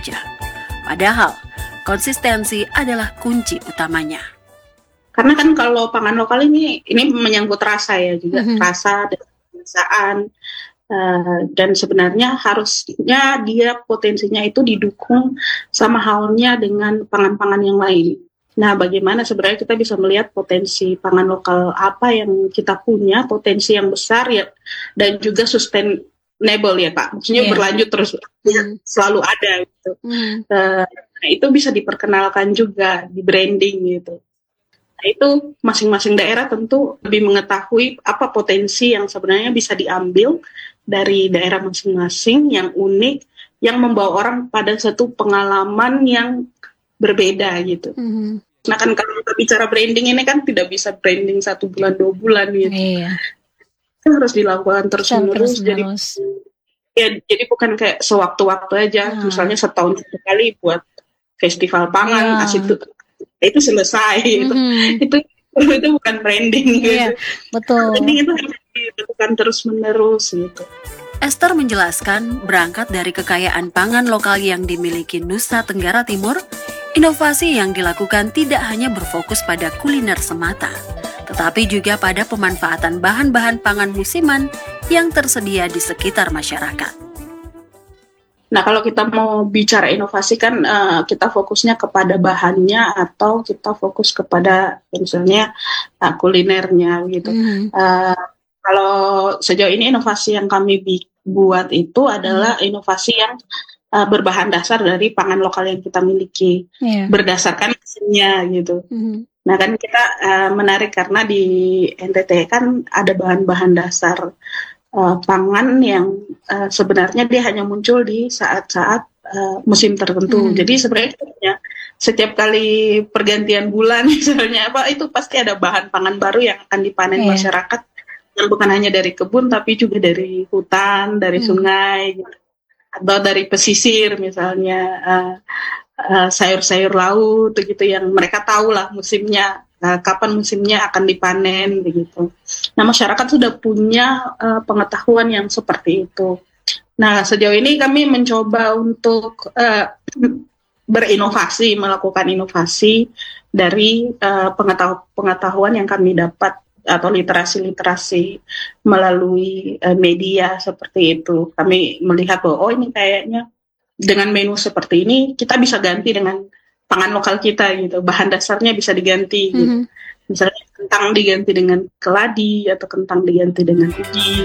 saja. Padahal, konsistensi adalah kunci utamanya. Karena kan kalau pangan lokal ini menyangkut rasa ya juga, rasa dan kebiasaan. Dan sebenarnya harusnya dia potensinya itu didukung sama halnya dengan pangan-pangan yang lain. Nah, bagaimana sebenarnya kita bisa melihat potensi pangan lokal apa yang kita punya, potensi yang besar ya, dan juga sustainable ya Pak, maksudnya berlanjut terus, selalu ada gitu. Nah, itu bisa diperkenalkan juga di branding gitu. Nah, itu masing-masing daerah tentu lebih mengetahui apa potensi yang sebenarnya bisa diambil dari daerah masing-masing yang unik, yang membawa orang pada satu pengalaman yang berbeda gitu. Nah kan kalau kita bicara branding ini kan tidak bisa branding 1 bulan 2 bulan gitu. Itu harus dilakukan terus-menerus. Jadi bukan kayak sewaktu-waktu aja, misalnya setahun sekali buat festival pangan, itu selesai gitu. Itu bukan branding gitu. Betul. Branding itu harus dilakukan terus-menerus gitu. Esther menjelaskan, berangkat dari kekayaan pangan lokal yang dimiliki Nusa Tenggara Timur, inovasi yang dilakukan tidak hanya berfokus pada kuliner semata, tetapi juga pada pemanfaatan bahan-bahan pangan musiman yang tersedia di sekitar masyarakat. Nah, kalau kita mau bicara inovasi kan kita fokusnya kepada bahannya atau kita fokus kepada misalnya kulinernya gitu. Kalau sejauh ini inovasi yang kami buat itu adalah inovasi yang berbahan dasar dari pangan lokal yang kita miliki, berdasarkan mesinnya gitu. Nah kan kita menarik karena di NTT kan ada bahan-bahan dasar pangan yang sebenarnya dia hanya muncul di saat-saat musim tertentu. Jadi sebenarnya setiap kali pergantian bulan misalnya itu pasti ada bahan pangan baru yang akan dipanen masyarakat, yang bukan hanya dari kebun tapi juga dari hutan, dari sungai gitu. Atau dari pesisir misalnya sayur-sayur laut gitu yang mereka tahu lah musimnya, kapan musimnya akan dipanen begitu. Nah, masyarakat sudah punya pengetahuan yang seperti itu. Nah, sejauh ini kami mencoba untuk berinovasi, melakukan inovasi dari pengetahuan yang kami dapat atau literasi melalui media seperti itu. Kami melihat bahwa ini kayaknya dengan menu seperti ini kita bisa ganti dengan pangan lokal kita gitu, bahan dasarnya bisa diganti gitu. Misalnya kentang diganti dengan keladi atau kentang diganti dengan ubi